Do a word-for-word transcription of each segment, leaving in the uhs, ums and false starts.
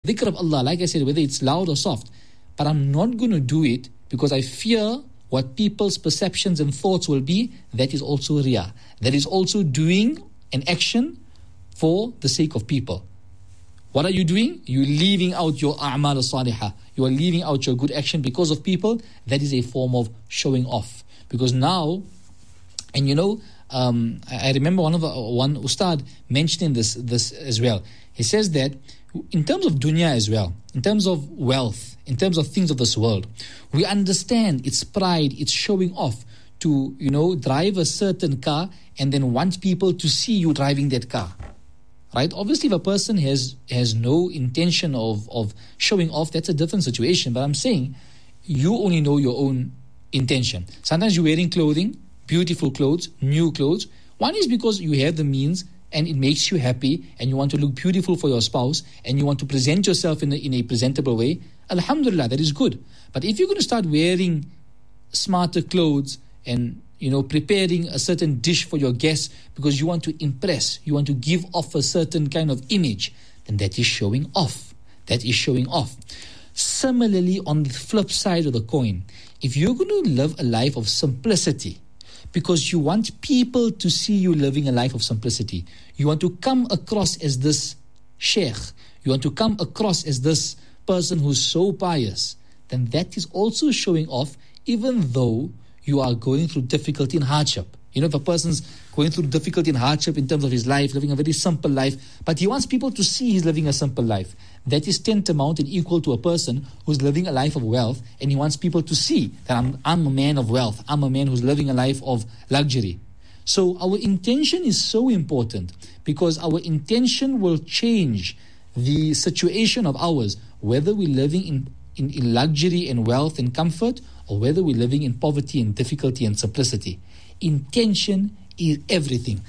dhikr of Allah, like I said, whether it's loud or soft, but I'm not going to do it because I fear what people's perceptions and thoughts will be. That is also riyah. That is also doing an action for the sake of people. What are you doing? You're leaving out your a'mal as-salihah. You are leaving out your good action because of people. That is a form of showing off. Because now, and you know, um, I, I remember one of the, one ustad mentioning this this as well. He says that in terms of dunya as well, in terms of wealth, in terms of things of this world, we understand its pride, its showing off to, you know, drive a certain car and then want people to see you driving that car. Right? Obviously, if a person has has no intention of, of showing off, that's a different situation. But I'm saying, you only know your own intention. Sometimes you're wearing clothing, beautiful clothes, new clothes. One is because you have the means and it makes you happy and you want to look beautiful for your spouse and you want to present yourself in a, in a presentable way. Alhamdulillah, that is good. But if you're going to start wearing smarter clothes and, you know, preparing a certain dish for your guests because you want to impress, you want to give off a certain kind of image, then that is showing off. That is showing off. Similarly, on the flip side of the coin, if you're going to live a life of simplicity because you want people to see you living a life of simplicity, you want to come across as this sheikh, you want to come across as this person who's so pious, then that is also showing off, even though you are going through difficulty and hardship. You know, if a person's going through difficulty and hardship in terms of his life, living a very simple life, but he wants people to see he's living a simple life, that is tantamount and equal to a person who's living a life of wealth and he wants people to see that I'm, I'm a man of wealth, I'm a man who's living a life of luxury. So our intention is so important because our intention will change the situation of ours, whether we're living in, in, in luxury and wealth and comfort, or whether we're living in poverty and difficulty and simplicity. Intention is everything.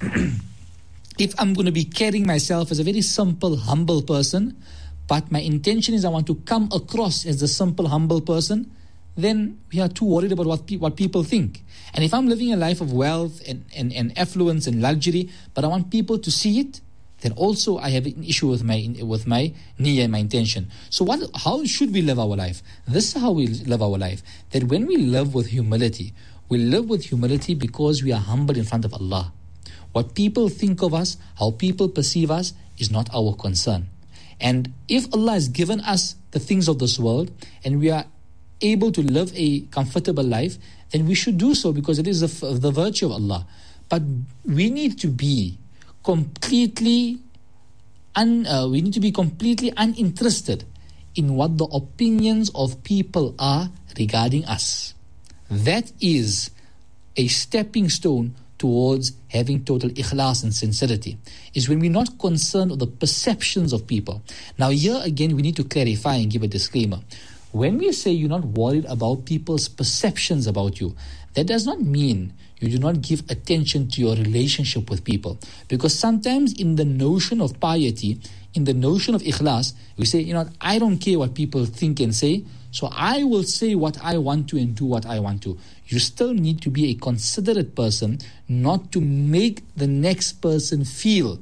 If I'm going to be carrying myself as a very simple, humble person, but my intention is I want to come across as a simple, humble person, then we are too worried about what, pe- what people think. And if I'm living a life of wealth and, and, and affluence and luxury, but I want people to see it, then also I have an issue with my with my niyyah, my intention. So what? How should we live our life? This is how we live our life. That when we live with humility, we live with humility because we are humble in front of Allah. What people think of us, how people perceive us, is not our concern. And if Allah has given us the things of this world, and we are able to live a comfortable life, then we should do so because it is the, the virtue of Allah. But we need to be completely un, uh, we need to be completely uninterested in what the opinions of people are regarding us. That is a stepping stone towards having total ikhlas and sincerity, is when we're not concerned with the perceptions of people. Now here again we need to clarify and give a disclaimer. When we say you're not worried about people's perceptions about you, that does not mean you do not give attention to your relationship with people. Because sometimes in the notion of piety, in the notion of ikhlas, we say, you know, I don't care what people think and say, so I will say what I want to and do what I want to. You still need to be a considerate person, not to make the next person feel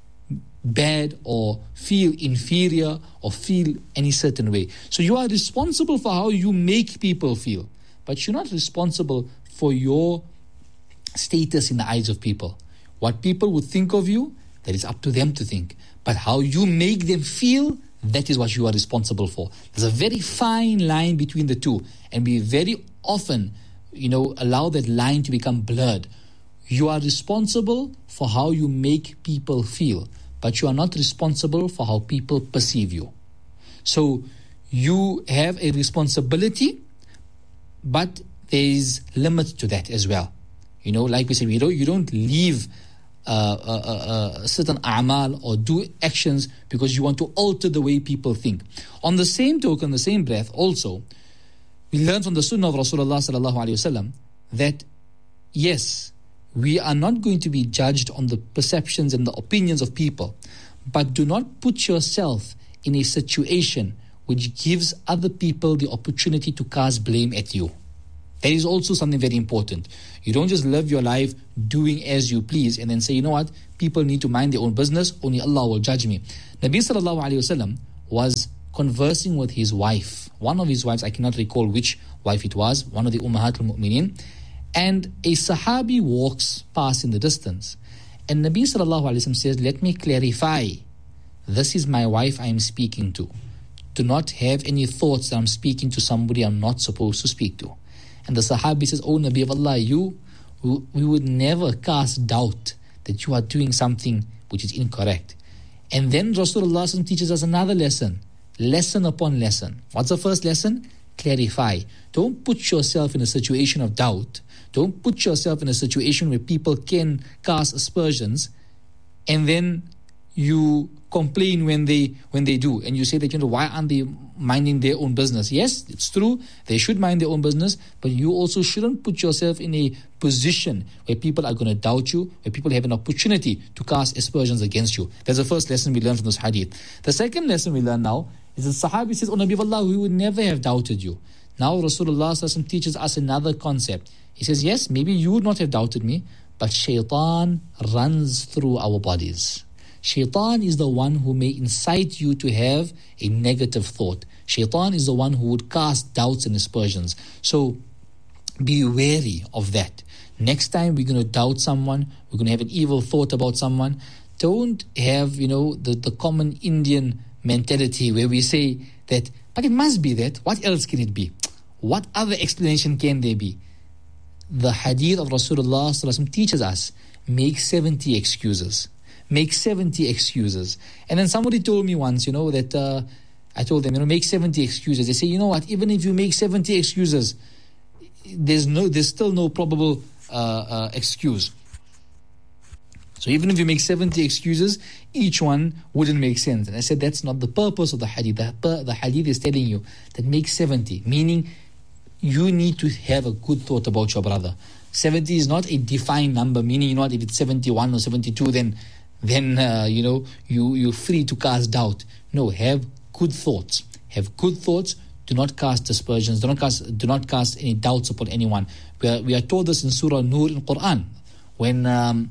bad or feel inferior or feel any certain way. So you are responsible for how you make people feel, but you're not responsible for your status in the eyes of people. What people would think of you, that is up to them to think. But how you make them feel, that is what you are responsible for. There's a very fine line between the two, and we very often, you know, allow that line to become blurred. You are responsible for how you make people feel, but you are not responsible for how people perceive you. So you have a responsibility, but there is limits to that as well. You know, like we said, we don't, you don't leave uh, a, a, a certain a'mal or do actions because you want to alter the way people think. On the same token, the same breath, also, we learn from the Sunnah of Rasulullah sallallahu alaihi wasallam that yes, we are not going to be judged on the perceptions and the opinions of people, but do not put yourself in a situation which gives other people the opportunity to cast blame at you. That is also something very important. You don't just live your life doing as you please and then say, you know what, people need to mind their own business, only Allah will judge me. Nabi sallallahu alayhi wasallam was conversing with his wife. One of his wives, I cannot recall which wife it was, one of the Ummahat al-Mu'mineen. And a Sahabi walks past in the distance. And Nabi sallallahu alayhi wa sallam says, let me clarify. This is my wife I am speaking to. Do not have any thoughts that I'm speaking to somebody I'm not supposed to speak to. And the Sahabi says, oh Nabi of Allah, you, we would never cast doubt that you are doing something which is incorrect. And then Rasulullah teaches us another lesson. Lesson upon lesson. What's the first lesson? Clarify. Don't put yourself in a situation of doubt. Don't put yourself in a situation where people can cast aspersions and then you complain when they when they do, and you say that, you know, why aren't they minding their own business? Yes, it's true, they should mind their own business, but you also shouldn't put yourself in a position where people are going to doubt you, where people have an opportunity to cast aspersions against you. That's the first lesson we learn from this hadith. The second lesson we learn now is the Sahabi says, oh Nabi of Allah, we would never have doubted you. Now Rasulullah teaches us another concept. He says, yes, maybe you would not have doubted me, but shaitan runs through our bodies. Shaitan is the one who may incite you to have a negative thought. Shaitan is the one who would cast doubts and aspersions. So be wary of that. Next time we're going to doubt someone, we're going to have an evil thought about someone, don't have, you know, the, the common Indian mentality where we say that, but it must be that. What else can it be? What other explanation can there be? The hadith of Rasulullah teaches us, make seventy excuses. Make seventy excuses. And then somebody told me once, you know, that uh, I told them, you know, make seventy excuses. They say, you know what, even if you make seventy excuses, there's no, there's still no probable uh, uh, excuse. So even if you make seventy excuses, each one wouldn't make sense. And I said, that's not the purpose of the hadith. The, the hadith is telling you that make seventy, meaning you need to have a good thought about your brother. seventy is not a defined number, meaning, you know what, if it's seventy-one or seventy-two, then then, uh, you know, you, you're free to cast doubt. No, have good thoughts. Have good thoughts. Do not cast aspersions. Do not cast, do not cast any doubts upon anyone. We are, we are told this in Surah Nur in Quran. When, um,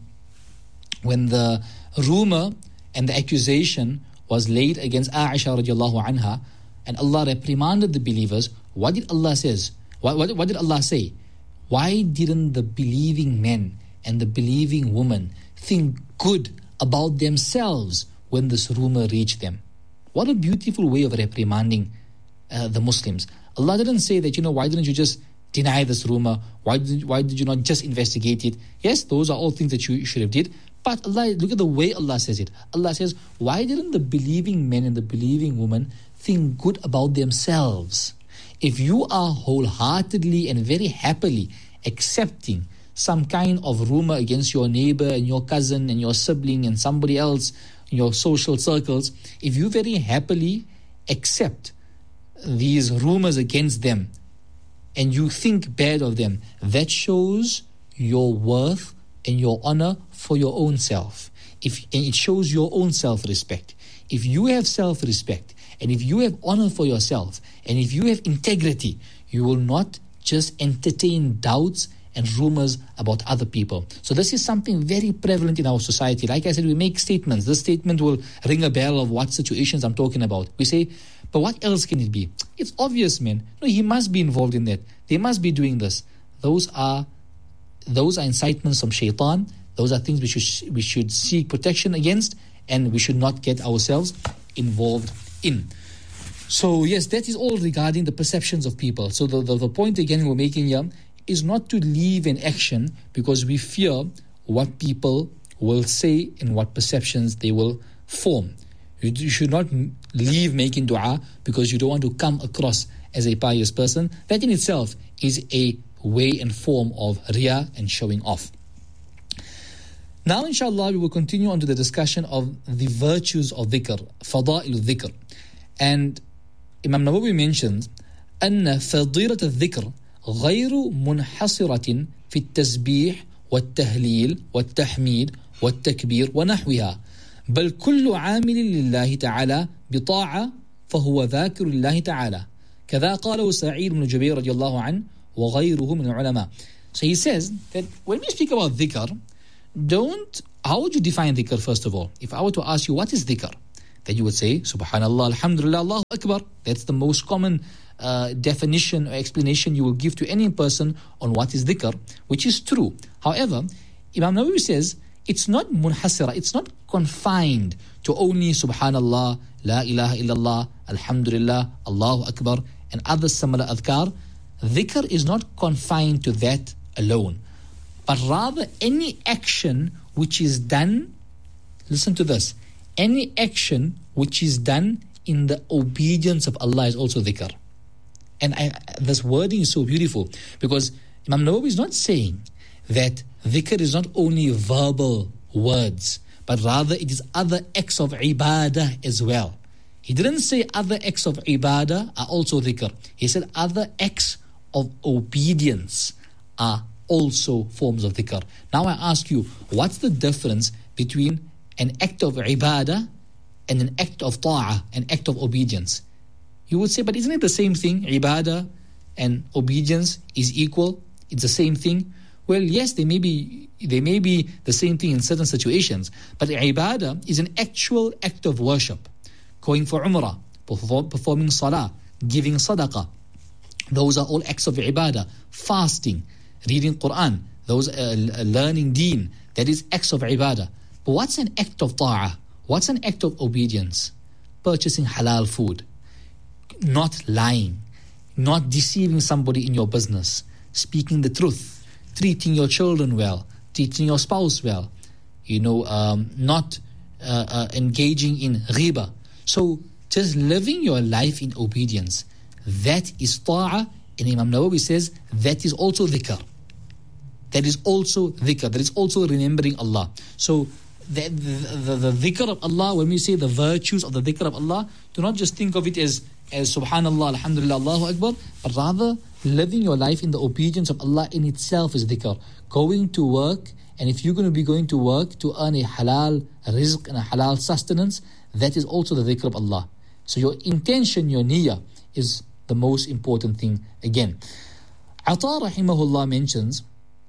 when the rumor and the accusation was laid against Aisha radiallahu anha, and Allah reprimanded the believers, what did Allah says? What, what, what did Allah say? Why didn't the believing men and the believing women think good about themselves when this rumor reached them? What a beautiful way of reprimanding uh, the Muslims. Allah didn't say that, you know, why didn't you just deny this rumor? Why did, why did you not just investigate it? Yes, those are all things that you should have did. But Allah, look at the way Allah says it. Allah says, why didn't the believing men and the believing women think good about themselves? If you are wholeheartedly and very happily accepting some kind of rumor against your neighbor and your cousin and your sibling and somebody else in your social circles, if you very happily accept these rumors against them and you think bad of them, that shows your worth and your honor for your own self. If, and it shows your own self-respect. If you have self-respect and if you have honor for yourself and if you have integrity, you will not just entertain doubts and rumors about other people. So this is something very prevalent in our society. Like I said, we make statements. This statement will ring a bell of what situations I'm talking about. We say, but what else can it be? It's obvious, man. No, he must be involved in that. They must be doing this. Those are those are incitements from shaitan. Those are things we should we should seek protection against, and we should not get ourselves involved in. So yes, that is all regarding the perceptions of people. So the, the, the point again we're making here is not to leave an action because we fear what people will say and what perceptions they will form. You, you should not leave making dua because you don't want to come across as a pious person. That in itself is a way and form of riya and showing off. Now inshallah we will continue on to the discussion of the virtues of dhikr, fada'il dhikr. And Imam Nawawi mentions أن فضيلة الذكر غير منحصرة في التسبيح والتهليل والتحميد والتكبير ونحوها بل كل عامل لله تعالى بطاعة فهو ذاكر الله تعالى كذا قاله سعيد بن جبير رضي الله عنه وغيره من العلماء. So he says that when we speak about dhikr, don't, how would you define dhikr first of all? If I were to ask you, what is dhikr? Then you would say, Subhanallah, Alhamdulillah, Allahu Akbar. That's the most common uh, definition or explanation you will give to any person on what is dhikr, which is true. However, Imam Nawawi says, it's not munhasira, it's not confined to only Subhanallah, La ilaha illallah, Alhamdulillah, Allahu Akbar, and other similar adhkar. Dhikr is not confined to that alone, but rather any action which is done, listen to this, any action which is done in the obedience of Allah is also dhikr. And I, this wording is so beautiful, because Imam Nawawi is not saying that dhikr is not only verbal words, but rather it is other acts of ibadah as well. He didn't say other acts of ibadah are also dhikr. He said other acts of obedience are also forms of dhikr. Now I ask you, what's the difference between an act of ibadah and an act of ta'ah, an act of obedience? You would say, but isn't it the same thing? Ibadah and obedience is equal. It's the same thing. Well, yes, they may be they may be the same thing in certain situations, but ibadah is an actual act of worship. Going for umrah, perform, performing salah, giving sadaqah, those are all acts of ibadah. Fasting, reading Quran, those uh, learning deen, that is acts of ibadah. But what's an act of ta'ah? What's an act of obedience? Purchasing halal food, not lying, not deceiving somebody in your business, speaking the truth, treating your children well, treating your spouse well, you know, um, not uh, uh, engaging in ghiba. So just living your life in obedience, that is ta'ah, and Imam Nawawi says that is also dhikr. That is also dhikr. That is also remembering Allah. So the, the, the, the dhikr of Allah, when we say the virtues of the dhikr of Allah, do not just think of it as, as Subhanallah, Alhamdulillah, Allahu Akbar, but rather living your life in the obedience of Allah in itself is dhikr. Going to work, and if you're going to be going to work to earn a halal rizq and a halal sustenance, that is also the dhikr of Allah. So your intention, your niyyah, is the most important thing again. Ata rahimahullah mentions,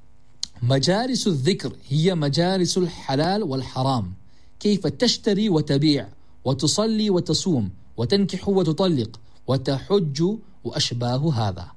مجالس الذكر هي مجالس الحلال والحرام كيف تشتري وتبيع وتصلي وتصوم وتنكح وتطلق وتحج وأشباه هذا.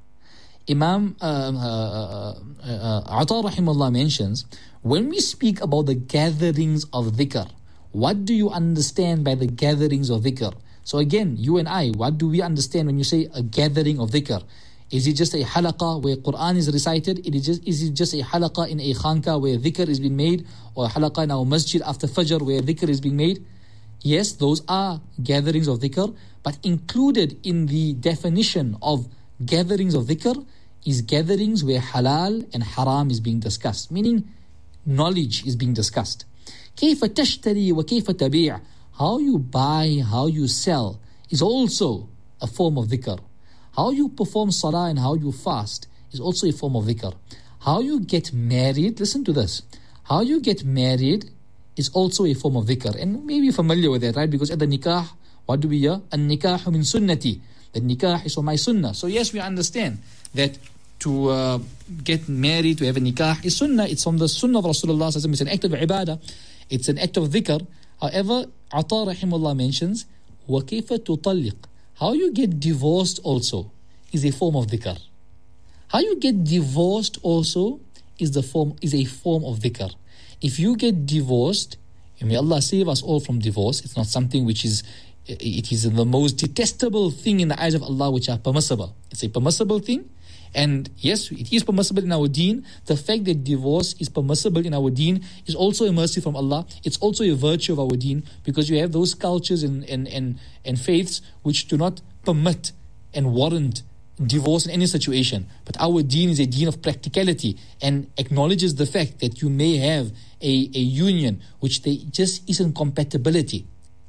Imam uh, uh, uh, uh, Ata rahimahullah mentions, when we speak about the gatherings of dhikr, what do you understand by the gatherings of dhikr? So again, you and I, what do we understand when you say a gathering of dhikr? Is it just a halaqah where Quran is recited? It is, just, is it just a halaqah in a khanka where dhikr is being made? Or a halaqah in our masjid after fajr where dhikr is being made? Yes, those are gatherings of dhikr, but included in the definition of gatherings of dhikr is gatherings where halal and haram is being discussed, meaning knowledge is being discussed. كيف تشتري وكيف تبيع, how you buy, how you sell is also a form of dhikr. How you perform salah and how you fast is also a form of dhikr. How you get married, listen to this, how you get married is also a form of dhikr. And maybe you're familiar with that, right? Because at the nikah, what do we hear? An-nikah min sunnati. The nikah is on my sunnah. So yes, we understand that to uh, get married, to have a nikah is sunnah. It's from the sunnah of Rasulullah. It's an act of ibadah. It's an act of dhikr. However, Ata rahimahullah mentions, وَكَيْفَ تُطَلِّقْ, how you get divorced also is a form of dhikr. How you get divorced also is the form is a form of dhikr. If you get divorced, and may Allah save us all from divorce, it's not something which is, it is the most detestable thing in the eyes of Allah which are permissible. It's a permissible thing. And yes, it is permissible in our deen. The fact that divorce is permissible in our deen is also a mercy from Allah. It's also a virtue of our deen, because you have those cultures and, and, and, and faiths which do not permit and warrant divorce in any situation. But our deen is a deen of practicality and acknowledges the fact that you may have a, a union which they just isn't compatibility.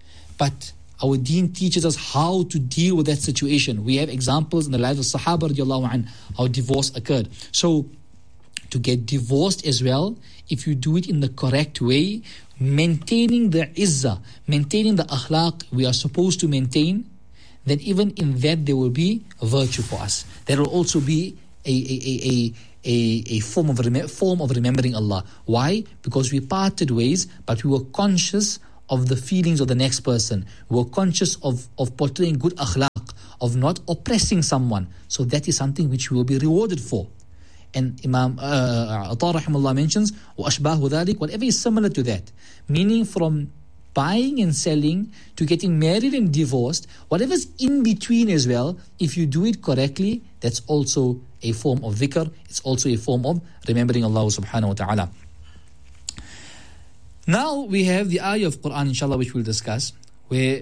But our deen teaches us how to deal with that situation. We have examples in the lives of Sahaba radiallahu anh, how divorce occurred. So to get divorced as well, if you do it in the correct way, maintaining the izzah, maintaining the akhlaq we are supposed to maintain, then even in that there will be a virtue for us. There will also be a, a, a, a, a form of rem- form of remembering Allah. Why? Because we parted ways, but we were conscious of the feelings of the next person. We're conscious of, of portraying good akhlaq, of not oppressing someone. So that is something which we will be rewarded for. And Imam uh, Ata rahimahullah mentions, وَأَشْبَاهُ ذَلِكَ, whatever is similar to that. Meaning from buying and selling to getting married and divorced, whatever's in between as well, if you do it correctly, that's also a form of dhikr. It's also a form of remembering Allah subhanahu wa ta'ala. Now we have the ayah of Quran, inshallah, which we'll discuss, where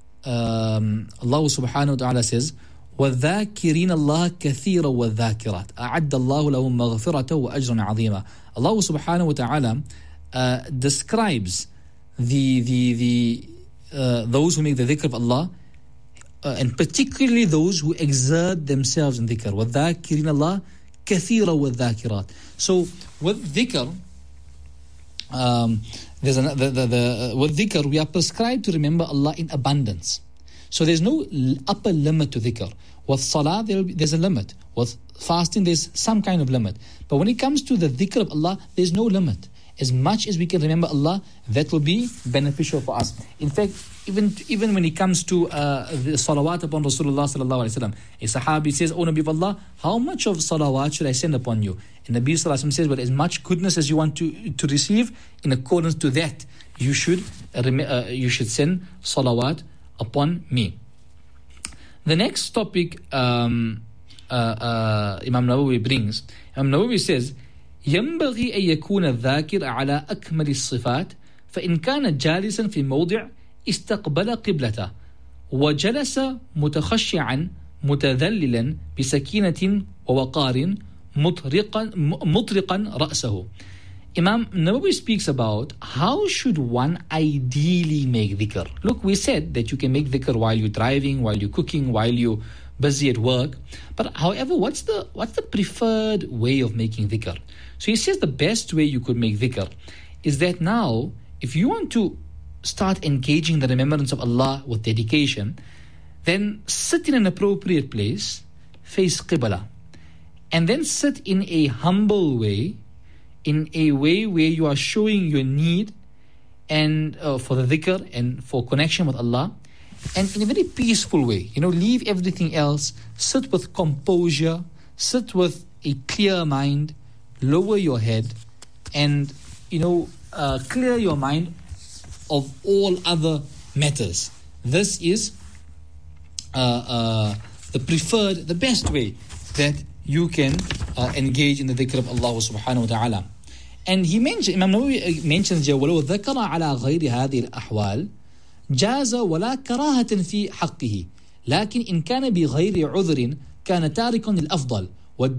um, Allah subhanahu wa ta'ala says, وَالذَّاكِرِينَ اللَّهَ كَثِيرًا وَالذَّاكِرَاتِ أَعَدَّ اللَّهُ لَهُمْ مَغْفِرَةً وَأَجْرًا عَظِيمًا. Allah subhanahu wa ta'ala uh, describes the the the uh, those who make the dhikr of Allah, uh, and particularly those who exert themselves in dhikr. وَالذَّاكِرِينَ اللَّهَ كَثِيرًا وَالذَّاكِرَاتِ. So with dhikr, um, there's an, the, the, the, uh, with dhikr we are prescribed to remember Allah in abundance. So there's no upper limit to dhikr. With salah, there be, there's a limit. With fasting, there's some kind of limit. But when it comes to the dhikr of Allah, there's no limit. As much as we can remember Allah, that will be beneficial for us. In fact, even even when it comes to uh, the salawat upon Rasulullah sallallahu alaihi wasallam, a sahabi says, "O Nabi of Allah, how much of salawat should I send upon you?" And Nabi sallallahu alaihi wasallam says, "Well, as much goodness as you want to to receive, in accordance to that, you should uh, uh, you should send salawat upon me." The next topic um, uh, uh, Imam Nawawi brings, Imam Nawawi says, ينبغي أن يكون الذاكر على أكمل الصفات فإن كان جالسا في موضع استقبل قبلته وجلس متخشعا متذللا بسكينة ووقار مطرقا مطرقا رأسه. Imam Nawawi speaks about how should one ideally make dhikr. Look, we said that you can make dhikr while you're driving, while you're cooking, while you're busy at work. But however, what's the what's the preferred way of making dhikr? So he says the best way you could make dhikr is that now, if you want to start engaging the remembrance of Allah with dedication, then sit in an appropriate place, face Qibla, and then sit in a humble way, in a way where you are showing your need and uh, for the dhikr and for connection with Allah, and in a very peaceful way. You know, leave everything else, sit with composure, sit with a clear mind, lower your head, and, you know, uh, clear your mind of all other matters. This is uh, uh, the preferred, the best way that you can uh, engage in the dhikr of Allah subhanahu wa ta'ala. And he mentioned, Imam Nawawi mentions, وَلَوْ ذَكَرَ عَلَى غَيْرِ هَذِهِ الْأَحْوَالِ جاز ولا كراهة في حقه لكن إن كان بغير عذر كان تاركا للأفضل.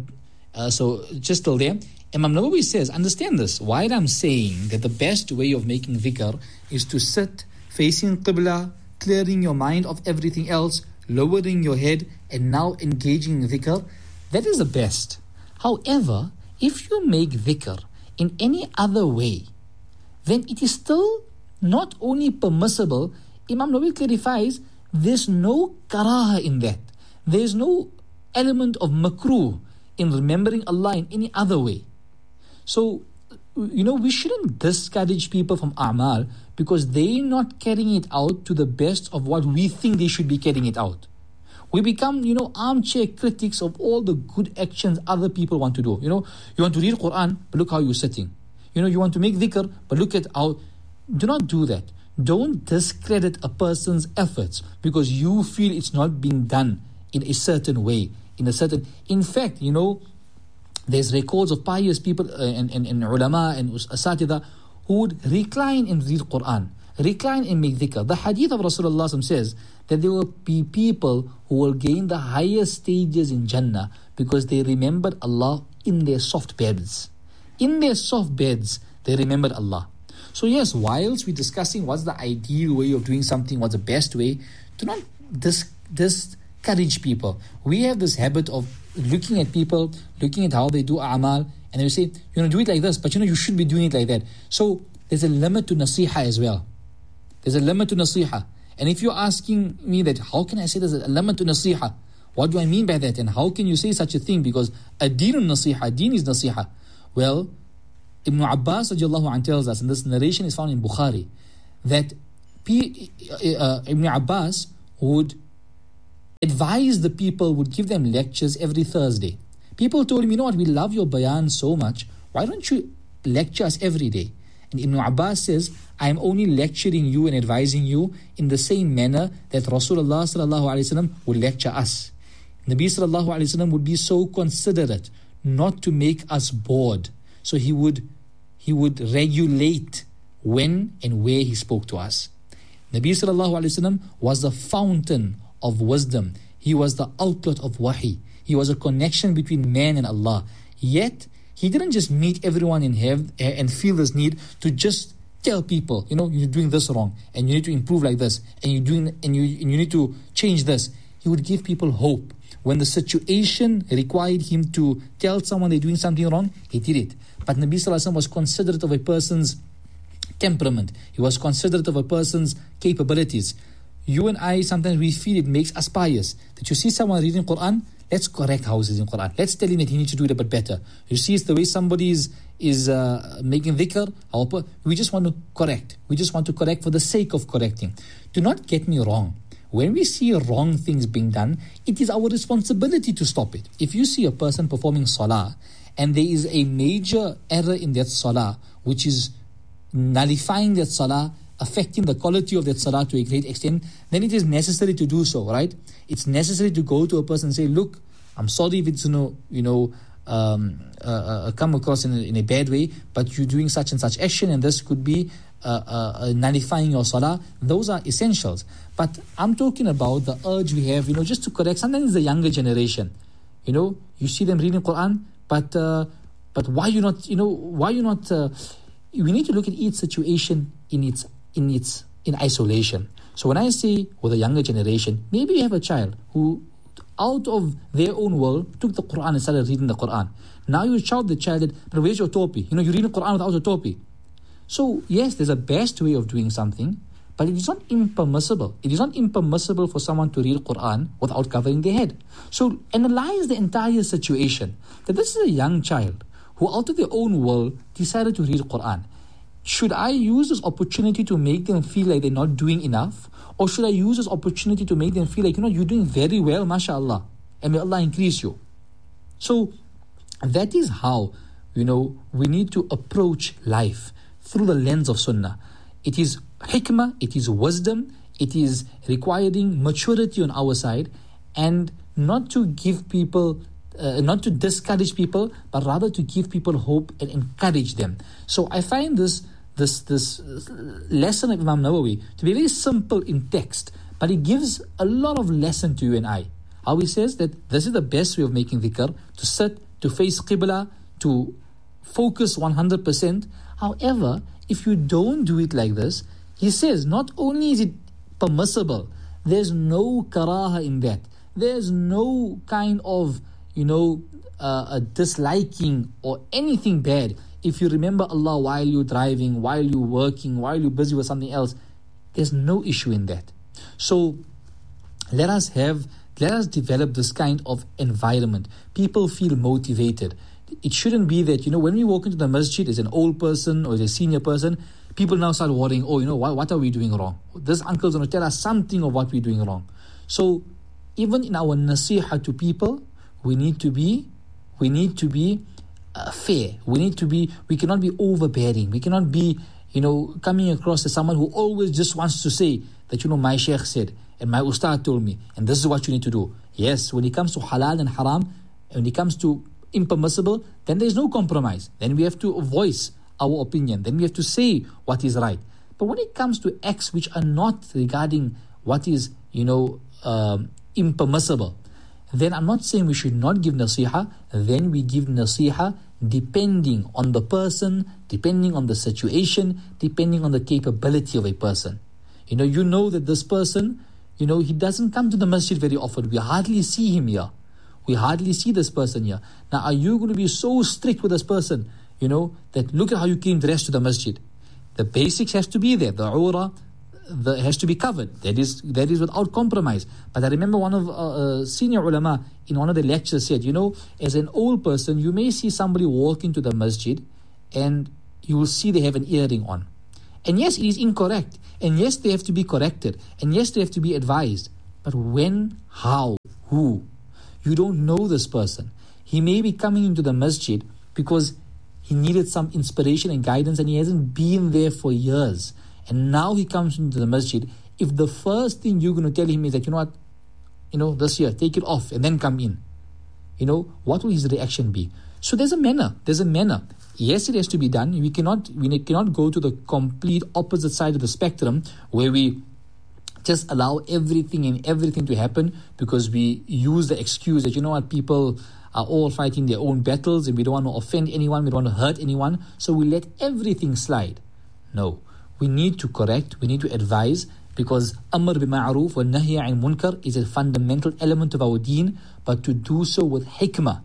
Uh, so just till there, Imam Nawawi says, understand this, while I'm saying that the best way of making dhikr is to sit facing Qibla, clearing your mind of everything else, lowering your head, and now engaging in dhikr, that is the best. However, if you make dhikr in any other way, then it is still not only permissible, Imam Nawawi clarifies, there's no karaha in that. There's no element of makruh in remembering Allah in any other way. So, you know, we shouldn't discourage people from a'mal because they're not carrying it out to the best of what we think they should be carrying it out. We become, you know, armchair critics of all the good actions other people want to do. You know, you want to read Quran, but look how you're sitting. You know, you want to make dhikr, but look at how... Do not do that. Don't discredit a person's efforts because you feel it's not being done in a certain way, in a certain... In fact, you know, there's records of pious people uh, and, and, and ulama and asatida who would recline and read Quran, recline and make dhikr. The hadith of Rasulullah says that there will be people who will gain the highest stages in Jannah because they remembered Allah in their soft beds. In their soft beds, they remembered Allah. So yes, whilst we're discussing what's the ideal way of doing something, what's the best way, do not dis- discourage people. We have this habit of looking at people, looking at how they do a'mal, and they say, you know, do it like this, but you know, you should be doing it like that. So there's a limit to nasiha as well. There's a limit to nasiha. And if you're asking me that, how can I say there's a limit to nasiha? What do I mean by that? And how can you say such a thing? Because ad-deenun nasiha, deen is nasiha. Well, Ibn Abbas radiallahu anh tells us, and this narration is found in Bukhari, that P, uh, Ibn Abbas would advise the people, would give them lectures every Thursday. People told him, you know what, we love your bayan so much, why don't you lecture us every day? And Ibn Abbas says, I am only lecturing you and advising you in the same manner that Rasulullah sallallahu alaihi wasallam would lecture us. Nabi sallallahu alaihi wasallam would be so considerate not to make us bored. So he would he would regulate when and where he spoke to us. Nabi sallallahu alaihi wasallam was the fountain of wisdom. He was the outlet of wahi. He was a connection between man and Allah. Yet he didn't just meet everyone in heaven and feel this need to just tell people, you know, you're doing this wrong and you need to improve like this and you doing and you and you need to change this. He would give people hope. When the situation required him to tell someone they're doing something wrong, he did it. But Nabi Sallallahu Alaihi Wasallam was considerate of a person's temperament. He was considerate of a person's capabilities. You and I, sometimes we feel it makes us pious. That you see someone reading Quran, let's correct how he's reading Quran. Let's tell him that he needs to do it a bit better. You see, it's the way somebody is, is uh, making dhikr. Our, we just want to correct. We just want to correct for the sake of correcting. Do not get me wrong. When we see wrong things being done, it is our responsibility to stop it. If you see a person performing salah and there is a major error in that salah, which is nullifying that salah, affecting the quality of that salah to a great extent, then it is necessary to do so, right? It's necessary to go to a person and say, look, I'm sorry if it's, you know, you know um, uh, uh, come across in a, in a bad way, but you're doing such and such action and this could be uh, uh, nullifying your salah. Those are essentials. But I'm talking about the urge we have, you know, just to correct. Sometimes it's the younger generation, you know, you see them reading Quran, but uh, but why you not, you know, why you not, uh, we need to look at each situation in its in its in isolation. So when I say with a younger generation, maybe you have a child who out of their own world took the Quran and started reading the Quran. Now you shout the child that, but where's your topi? You know, you read the Quran without a topi. So yes, there's a best way of doing something, but it is not impermissible. It is not impermissible for someone to read Quran without covering their head. So analyze the entire situation. That this is a young child who out of their own world decided to read Quran. Should I use this opportunity to make them feel like they're not doing enough? Or should I use this opportunity to make them feel like, you know, you're doing very well, mashallah, and may Allah increase you? So that is how, you know, we need to approach life through the lens of sunnah. It is hikmah, it is wisdom, it is requiring maturity on our side, and not to give people, uh, not to discourage people, but rather to give people hope and encourage them. So I find this this this lesson of Imam Nawawi to be very simple in text, but it gives a lot of lesson to you and I. How he says that this is the best way of making dhikr, to sit, to face qibla, to focus one hundred percent. However, if you don't do it like this, he says not only is it permissible, there's no karaha in that. There's no kind of, you know, uh, a disliking or anything bad. If you remember Allah while you're driving, while you're working, while you're busy with something else, there's no issue in that. So let us have, let us develop this kind of environment. People feel motivated. It shouldn't be that, you know, when we walk into the masjid as an old person or as a senior person, people now start worrying, oh, you know, what, what are we doing wrong? This uncle's going to tell us something of what we're doing wrong. So even in our nasiha to people, we need to be, we need to be uh, fair. We need to be, we cannot be overbearing. We cannot be, you know, coming across as someone who always just wants to say that, you know, my sheikh said, and my ustad told me, and this is what you need to do. Yes, when it comes to halal and haram, when it comes to impermissible, then there's no compromise. Then we have to voice our opinion. Then we have to say what is right. But when it comes to acts which are not regarding what is, you know, um, impermissible, then I'm not saying we should not give nasiha. Then we give nasiha depending on the person, depending on the situation, depending on the capability of a person. You know, you know that this person, you know, he doesn't come to the masjid very often. We hardly see him here. We hardly see this person here. Now, are you going to be so strict with this person, you know, that look at how you came dressed to the masjid? The basics has to be there. The awrah the, has to be covered. That is that is without compromise. But I remember one of uh, uh, senior ulama in one of the lectures said, you know, as an old person, you may see somebody walk into the masjid and you will see they have an earring on. And yes, it is incorrect. And yes, they have to be corrected. And yes, they have to be advised. But when, how, who? You don't know this person. He may be coming into the masjid because he needed some inspiration and guidance and he hasn't been there for years. And now he comes into the masjid. If the first thing you're going to tell him is that, you know what, you know, this year, take it off and then come in. You know, what will his reaction be? So there's a manner. There's a manner. Yes, it has to be done. We cannot, we cannot go to the complete opposite side of the spectrum where we just allow everything and everything to happen because we use the excuse that, you know what, people are all fighting their own battles and we don't want to offend anyone, we don't want to hurt anyone, so we let everything slide. No, we need to correct, we need to advise, because Amr bi-ma'roof wa Nahy an munkar is a fundamental element of our deen, but to do so with hikmah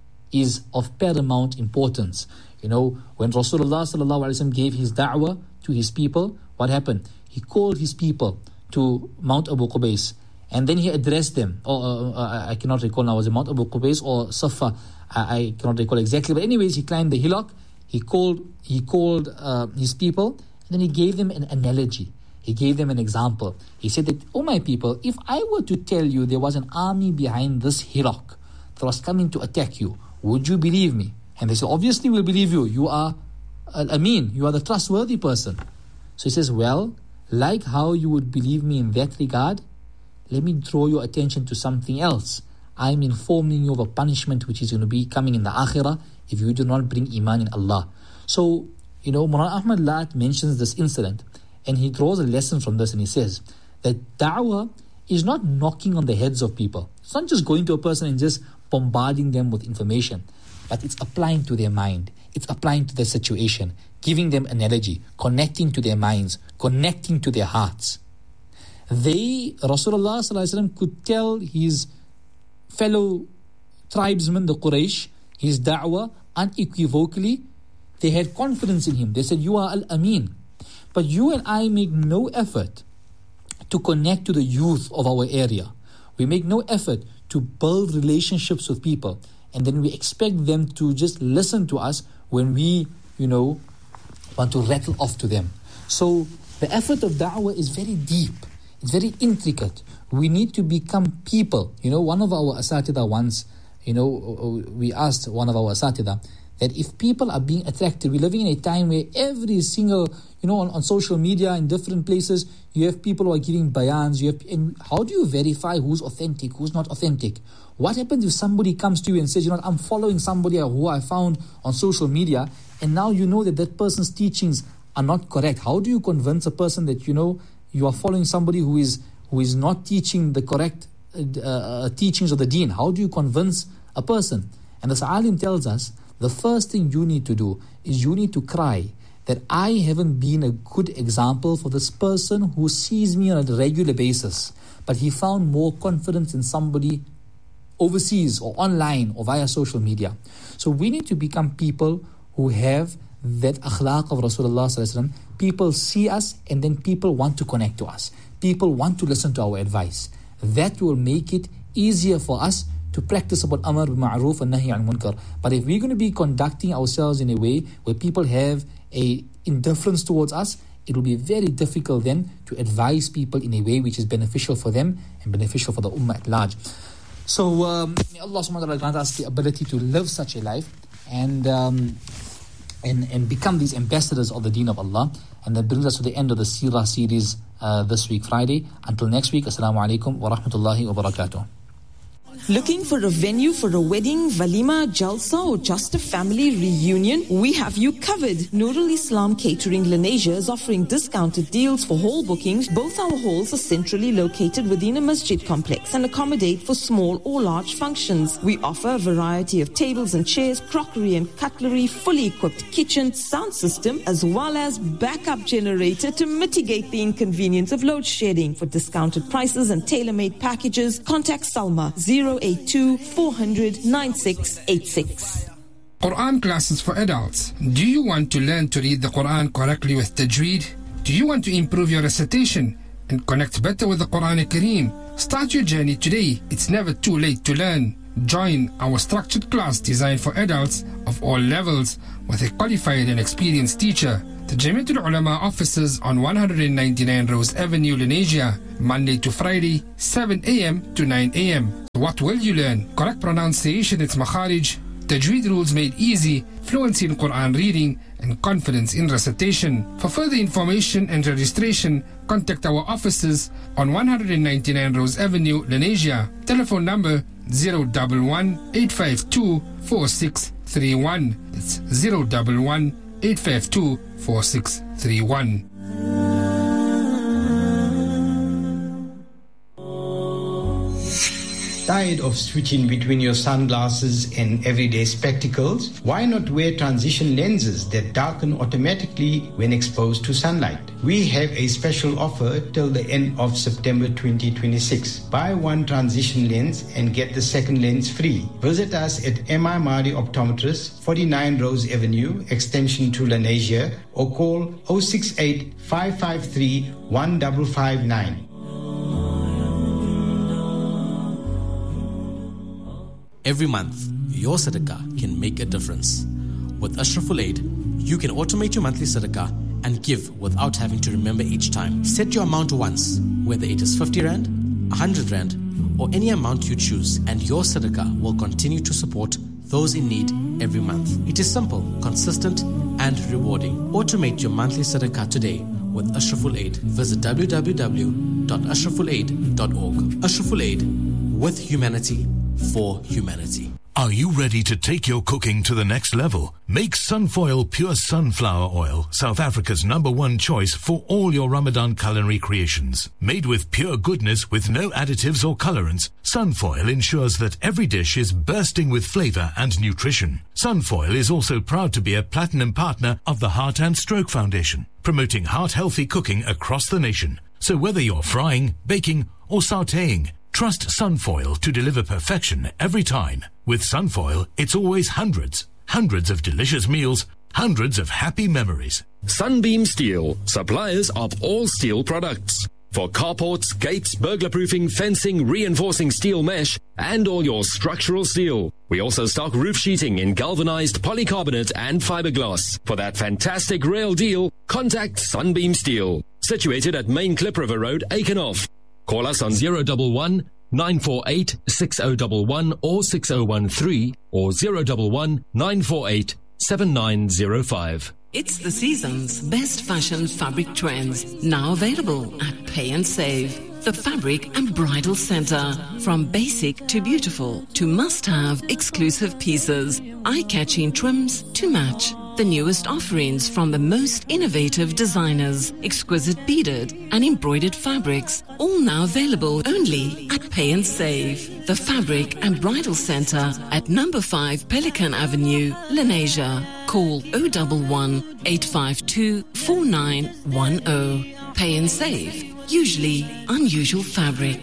is of paramount importance. You know, when Rasulullah sallallahu alaihi wasallam gave his da'wah to his people, what happened? He called his people to Mount Abu Qubais, and then he addressed them. Or uh, uh, I cannot recall now, was it Mount Abu Qubais or Safa? I, I cannot recall exactly. But anyways, he climbed the hillock. He called he called uh, his people, and then he gave them an analogy. He gave them an example. He said that, oh my people, if I were to tell you there was an army behind this hillock that was coming to attack you, would you believe me? And they said, obviously we'll believe you. You are al-Amin. You are the trustworthy person. So he says, well, like how you would believe me in that regard, let me draw your attention to something else. I'm informing you of a punishment which is going to be coming in the Akhirah if you do not bring Iman in Allah. So, you know, Mawlana Ahmad Lat mentions this incident and he draws a lesson from this and he says that da'wah is not knocking on the heads of people. It's not just going to a person and just bombarding them with information, but it's applying to their mind. It's applying to their situation, giving them analogy, connecting to their minds, connecting to their hearts. They, Rasulullah sallallahu alaihi wasallam, could tell his fellow tribesmen, the Quraysh, his da'wah unequivocally. They had confidence in him. They said, you are al-Amin. But you and I make no effort to connect to the youth of our area. We make no effort to build relationships with people. And then we expect them to just listen to us when we, you know, want to rattle off to them. So the effort of da'wah is very deep. It's very intricate. We need to become people. You know, one of our asatida once, you know, we asked one of our asatida that if people are being attracted, we're living in a time where every single, you know, on, on social media in different places, you have people who are giving bayans. You have, and how do you verify who's authentic, who's not authentic? What happens if somebody comes to you and says, you know, I'm following somebody who I found on social media, and now you know that that person's teachings are not correct? How do you convince a person that, you know, you are following somebody who is who is not teaching the correct uh, uh, teachings of the deen? How do you convince a person? And as Alim tells us, the first thing you need to do is you need to cry that I haven't been a good example for this person who sees me on a regular basis, but he found more confidence in somebody overseas or online or via social media. So we need to become people who have that akhlaq of Rasulullah sallallahu alaihi wasallam. People see us and then people want to connect to us. People want to listen to our advice. That will make it easier for us to practice about Amr bi-ma'roof and Nahy an munkar. But if we're going to be conducting ourselves in a way where people have a indifference towards us, it will be very difficult then to advise people in a way which is beneficial for them and beneficial for the ummah at large. So um, may Allah subhanahu wa ta'ala grant us the ability to live such a life and um, and and become these ambassadors of the deen of Allah. And that brings us to the end of the Seerah series uh, this week, Friday. Until next week, Assalamu alaikum wa rahmatullahi wa barakatuh. Looking for a venue for a wedding, walima, jalsa, or just a family reunion? We have you covered. Nurul Islam Catering Lenasia is offering discounted deals for hall bookings. Both our halls are centrally located within a masjid complex and accommodate for small or large functions. We offer a variety of tables and chairs, crockery and cutlery, fully equipped kitchen, sound system, as well as backup generator to mitigate the inconvenience of load shedding. For discounted prices and tailor-made packages, contact Salma zero eight two four hundred nine six eight six. Quran classes for adults. Do you want to learn to read the Quran correctly with tajweed? Do you want to improve your recitation and connect better with the Quran Kareem? Start your journey today. It's never too late to learn. Join our structured class designed for adults of all levels with a qualified and experienced teacher. The Jamiatul Ulama offices on one ninety-nine Rose Avenue, Lenasia, Monday to Friday, seven a.m. to nine a.m. What will you learn? Correct pronunciation, its makharij, tajweed rules made easy, fluency in Quran reading, and confidence in recitation. For further information and registration, contact our offices on one ninety-nine Rose Avenue, Lenasia. Telephone number zero one one, eight five two, four six three one. That's zero one one, eight five two, four six three one. Tired of switching between your sunglasses and everyday spectacles? Why not wear transition lenses that darken automatically when exposed to sunlight? We have a special offer till the end of September twenty twenty-six. Buy one transition lens and get the second lens free. Visit us at M I Mahdi Optometrists, forty-nine Rose Avenue, extension to Lenasia, or call zero six eight, five five three, one five five nine. Every month, your sadaqah can make a difference. With Ashraful Aid, you can automate your monthly sadaqah and give without having to remember each time. Set your amount once, whether it is fifty rand, one hundred rand, or any amount you choose, and your sadaqah will continue to support those in need every month. It is simple, consistent, and rewarding. Automate your monthly sadaqah today with Ashraful Aid. Visit w w w dot ashraful aid dot org. Ashraful Aid, with humanity, for humanity. Are you ready to take your cooking to the next level? Make Sunfoil Pure Sunflower Oil South Africa's number one choice for all your Ramadan culinary creations. Made with pure goodness with no additives or colorants, Sunfoil ensures that every dish is bursting with flavor and nutrition. Sunfoil is also proud to be a platinum partner of the Heart and Stroke Foundation, promoting heart-healthy cooking across the nation. So whether you're frying, baking, or sautéing, trust Sunfoil to deliver perfection every time. With Sunfoil, it's always hundreds, hundreds of delicious meals, hundreds of happy memories. Sunbeam Steel, suppliers of all steel products. For carports, gates, burglar-proofing, fencing, reinforcing steel mesh, and all your structural steel. We also stock roof sheeting in galvanized polycarbonate and fiberglass. For that fantastic rail deal, contact Sunbeam Steel. Situated at Main Klip River Road, Aikenhof. Call us on zero one one, nine four eight, six zero one one or six zero one three or zero one one, nine four eight, seven nine zero five. It's the season's best fashion fabric trends, now available at Pay and Save. The Fabric and Bridal Center. From basic to beautiful to must-have exclusive pieces, eye-catching trims to match. The newest offerings from the most innovative designers, exquisite beaded and embroidered fabrics, all now available only at Pay and Save. The Fabric and Bridal Center at number five Pelican Avenue, Lenasia. Call zero one one, eight five two, four nine one zero. Pay and Save. Usually unusual fabric.